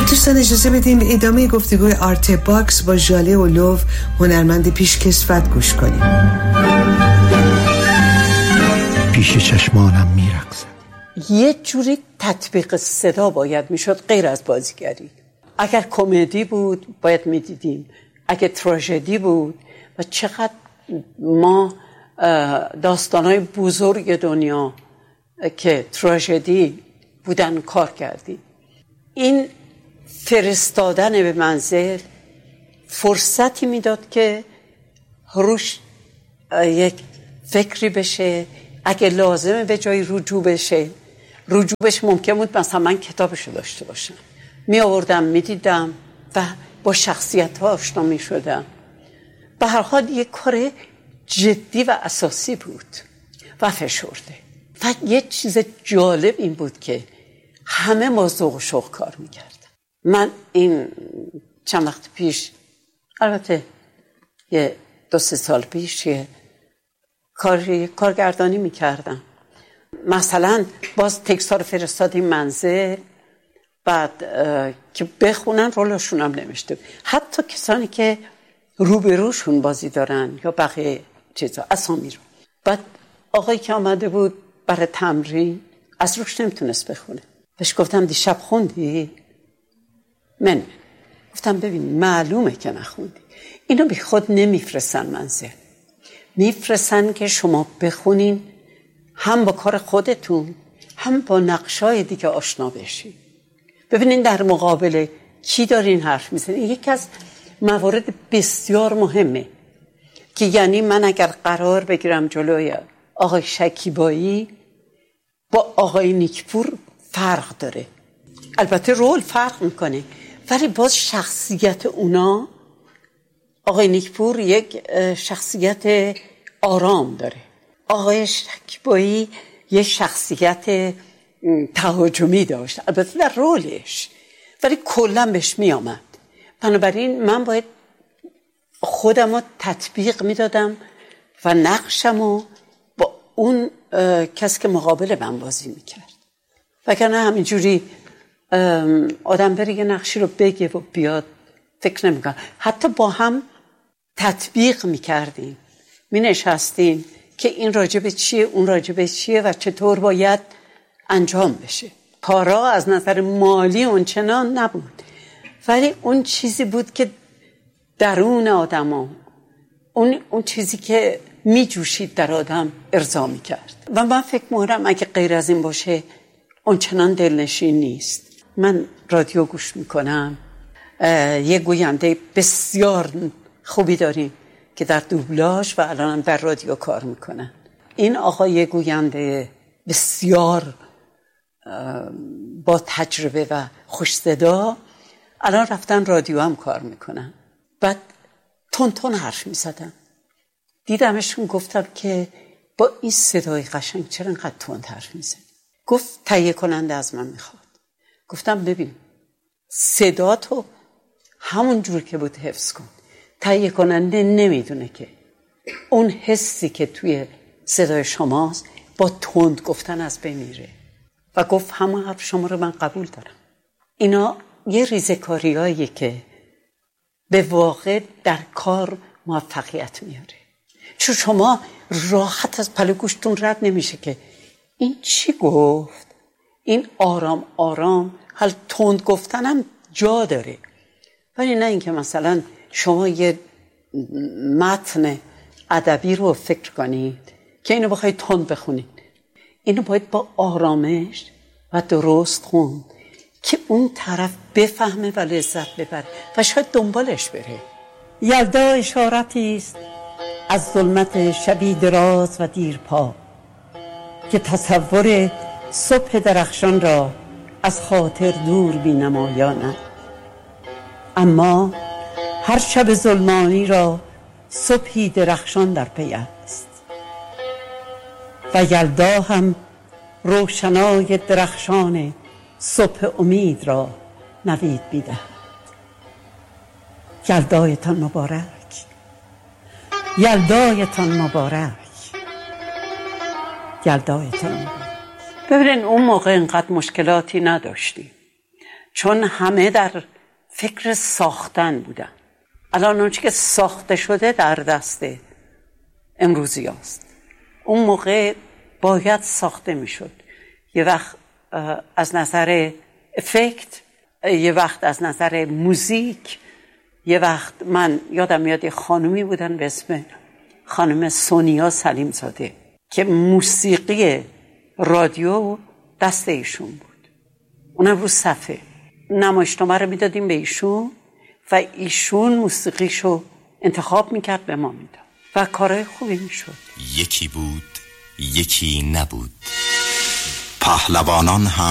دوستان اجازه بدیم ادامه گفتگوی آرت باکس با ژاله اولوف، هنرمند پیشکسوت، گوش کنیم. پیش چشمانم میرقصد. یه جوری تطبیق صدا باید میشد غیر از بازیگری. اگر کمدی بود باید میدیدیم، اگر تراژدی بود، و چقدر ما داستانهای بزرگ دنیا که تراژدی بودن کار کردیم. این فرستادن به منزل فرصتی میداد که روش یک فکری بشه، اگه لازمه به جای رجوع بشه ممکن بود مثلا من کتابشو داشته باشم، می آوردم می دیدم و با شخصیت ها آشنا می شدم. به هر حال یک کار جدی و اساسی بود و فشرده. و یه چیز جالب این بود که همه ما ذوق و شوق کار می کردن. من این چند وقت پیش، البته یه 2-3 سال پیش، یه کارگردانی می کردم. مثلا باز تکست ها رو فرستادیم منزل، بعد که بخونن رولشون هم نمیشته، حتی کسانی که روبروشون بازی دارن یا بقیه چیزا اسامی رو. بعد آقایی که آمده بود برای تمرین از روش نمیتونست بخونه. بهش گفتم دیشب خوندی؟ من گفتم ببین معلومه که نخوندی. اینو بی خود نمیفرستن منزل، میفرستن که شما بخونین، هم با کار خودتون هم با نقشای دیگه آشنا بشین. ببینین در مقابل کی دارین حرف میزنین. یکی از موارد بسیار مهمه که یعنی من اگر قرار بگیرم جلوی آقای شکیبایی با آقای نیکپور فرق داره. البته رول فرق میکنه ولی باز شخصیت اونا، آقای نیکپور یک شخصیت آرام داره، آقای شکیبایی یک شخصیت تهاجمی داشت، البته در رولش، ولی کلا بهش می آمد. بنابراین من باید خودم رو تطبیق می دادم و نقشم رو با اون کسی که مقابل من بازی می کرد. وگرنه همینجوری آدم بره یه نقشی رو بگه و بیاد فکر نمی کنم. حتی با هم تطبیق می کردیم، می نشستیم که این راجب چیه اون راجب چیه و چطور باید انجام بشه. کارا از نظر مالی اونچنان نبود، ولی اون چیزی بود که درون آدم ها، اون چیزی که می جوشید در آدم ارضا می کرد. و من فکر می‌کنم اگه غیر از این باشه اونچنان دلنشین نیست. من رادیو گوش میکنم، یه گوینده بسیار خوبی داریم که در دوبلاژ و الان در رادیو کار میکنن. این آقای گوینده بسیار با تجربه و خوش صدا الان رفتن رادیو هم کار میکنن. بعد تون حرف میزدن، دیدمشون، گفتم که با این صدای قشنگ چرا انقدر تند حرف میزنی؟ گفت تهیه کننده از من میخواد. گفتم ببین صداتو همون جور که بود حفظ کن، تهیه کننده نمیدونه که اون حسی که توی صدای شماست با تند گفتن از بین میره. و گفت همون حرف شما رو من قبول دارم. اینا یه ریزکاریاییه که به واقع در کار موفقیت میاره، چون شما راحت از پلو گوشتون رد نمیشه که این چی گفت. این آرام آرام، حال تند گفتنم جا داره، ولی نه اینکه مثلا شما یه متن ادبی رو فکر کنید که اینو بخواید تند بخونید. اینو باید با آرامش و درست خوند که اون طرف بفهمه و لذت ببره و شاید دنبالش بره. یلدا اشارتی است از ظلمت شبی دراز و دیرپا که تصور صبح درخشان را از خاطر دور بی نمایاند. اما هر شب ظلمانی را صبحی درخشان در پی است و یلدا هم روشنای درخشان صبح امید را نوید می‌دهد. یلدایتان مبارک، یلدایتان مبارک، یلدایتان مبارک. ببینین اون موقع اینقدر مشکلاتی نداشتیم، چون همه در فکر ساختن بودن. الان اونچه که ساخته شده در دست امروزی است. اون موقع باید ساخته میشد. یه وقت از نظر افکت، یه وقت از نظر موزیک، یه وقت من یادم میاد یه خانومی بودن به اسم خانم سونیا سلیم زاده که موسیقی رادیو دست ایشون بود. اونم رو صفحه نمایشنامه رو میدادیم به ایشون و ایشون موسیقیشو انتخاب میکرد به ما میداد و کارهای خوبی میشد. یکی بود یکی نبود. پهلوانان هم